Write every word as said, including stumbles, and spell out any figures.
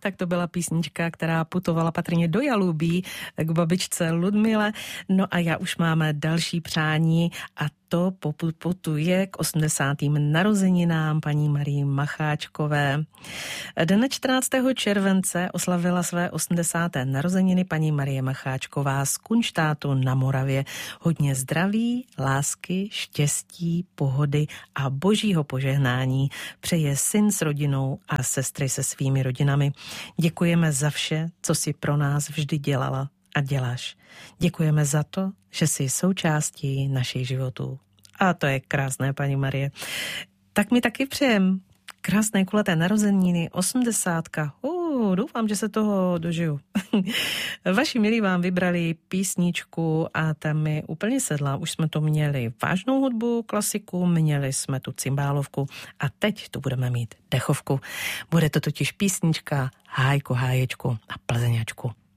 tak to byla písnička, která putovala patrně do Jalubí k babičce Ludmile. No a já už máme další přání a to poputuje k osmdesátým narozeninám paní Marii Macháčkové. Dne čtrnáctého července oslavila své osmdesáté narozeniny paní Marie Macháčková z Kunštátu na Moravě. Hodně zdraví, lásky, štěstí, pohody a božího požehnání přeje syn s rodinou a sestry se svými rodinami. Děkujeme za vše, co si pro nás vždy dělala a děláš. Děkujeme za to, že jsi součástí našich životů. A to je krásné, paní Marie. Tak mi taky přejem krásné kulaté narozeniny, osmdesátka. Uh, doufám, že se toho dožiju. Vaši milí vám vybrali písničku a tam mi úplně sedla. Už jsme to měli vážnou hudbu, klasiku, měli jsme tu cymbálovku a teď tu budeme mít dechovku. Bude to totiž písnička Hájku, háječku a plzeňačku.